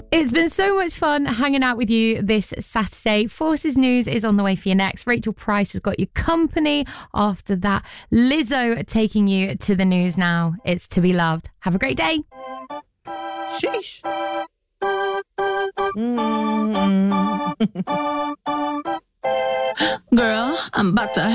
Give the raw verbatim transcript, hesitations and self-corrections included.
It's been so much fun hanging out with you this Saturday. Forces News is on the way for you next. Rachel Price has got your company. After that, Lizzo taking you to the news now. It's To Be Loved. Have a great day. Sheesh. Mm-hmm. Girl, I'm about to